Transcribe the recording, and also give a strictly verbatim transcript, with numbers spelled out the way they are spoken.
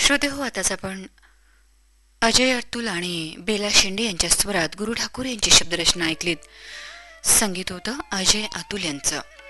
श्रोते हो, आताच आपण अजय अतुल आणि बेला शेंडे यांच्या स्वरात गुरु ठाकूर यांची शब्दरचना ऐकलीत. संगीत होतं अजय अतुल यांचं.